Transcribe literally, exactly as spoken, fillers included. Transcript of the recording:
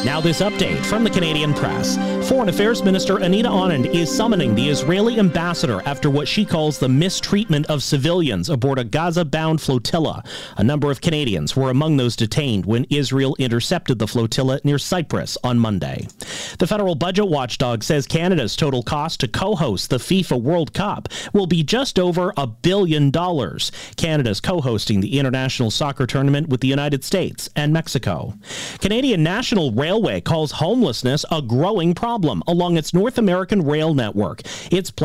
Now this update from the Canadian Press. Foreign Affairs Minister Anita Anand is summoning the Israeli ambassador after what she calls the mistreatment of civilians aboard a Gaza-bound flotilla. A number of Canadians were among those detained when Israel intercepted the flotilla near Cyprus on Monday. The federal budget watchdog says Canada's total cost to co-host the FIFA World Cup will be just over a billion dollars. Canada's co-hosting the international soccer tournament with the United States and Mexico. Canadian National Railway calls homelessness a growing problem along its North American rail network. It's